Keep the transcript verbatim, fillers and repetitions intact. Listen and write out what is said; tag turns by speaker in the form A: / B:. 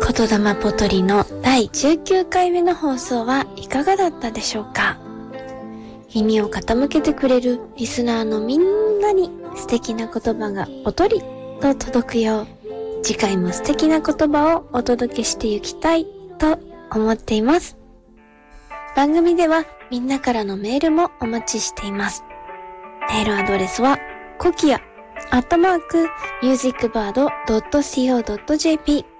A: 言霊ポトリのだいじゅうきゅうかいめの放送はいかがだったでしょうか。耳を傾けてくれるリスナーのみんなに素敵な言葉がポトリと届くよう、次回も素敵な言葉をお届けしていきたいと思っています。番組ではみんなからのメールもお待ちしています。メールアドレスはコキアアットマークミュージックバードドットシーオードットジェーピー